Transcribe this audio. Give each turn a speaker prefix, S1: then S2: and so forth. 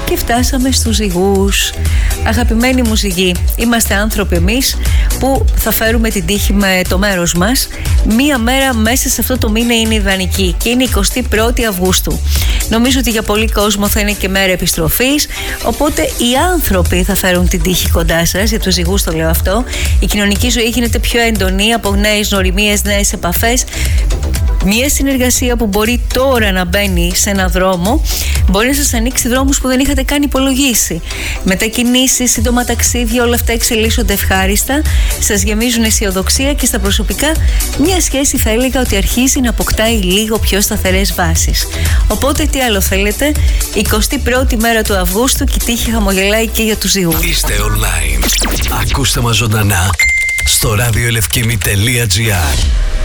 S1: Και φτάσαμε στους ζυγούς. Αγαπημένη μου ζυγή, είμαστε άνθρωποι εμείς που θα φέρουμε την τύχη με το μέρος μας. Μία μέρα μέσα σε αυτό το μήνα είναι ιδανική και είναι 21η Αυγούστου. Νομίζω ότι για πολλοί κόσμο θα είναι και μέρα επιστροφής, οπότε οι άνθρωποι θα φέρουν την τύχη κοντά σας. Για τους ζυγούς το λέω αυτό. Η κοινωνική ζωή γίνεται πιο έντονη από νέες γνωριμίες, νέες επαφές. Μια συνεργασία που μπορεί τώρα να μπαίνει σε ένα δρόμο μπορεί να σας ανοίξει δρόμους που δεν είχατε καν υπολογίσει. Μετακινήσεις, σύντομα ταξίδια, όλα αυτά εξελίσσονται ευχάριστα, σας γεμίζουν αισιοδοξία και στα προσωπικά μια σχέση θα έλεγα ότι αρχίζει να αποκτάει λίγο πιο σταθερές βάσεις. Οπότε τι άλλο θέλετε, 21η μέρα του Αυγούστου και η τύχη χαμογελάει και για τους ζυγούς.
S2: Είστε online. Ακούστε μας ζωντανά στο radioelefkimi.gr.